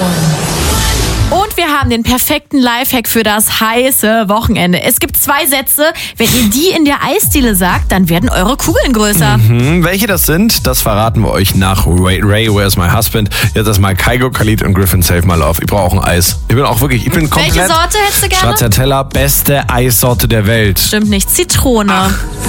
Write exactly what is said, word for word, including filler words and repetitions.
Und wir haben den perfekten Lifehack für das heiße Wochenende. Es gibt zwei Sätze. Wenn ihr die in der Eisdiele sagt, dann werden eure Kugeln größer. Mhm, welche das sind, das verraten wir euch nach Ray, Ray Where's My Husband. Jetzt erstmal Kygo, Khalid und Griffin, Save My Love. Ich brauche auch ein Eis. Ich bin auch wirklich, ich bin komplett... Welche Sorte hättest du gerne? Stracciatella, beste Eissorte der Welt. Stimmt nicht, Zitrone. Ach.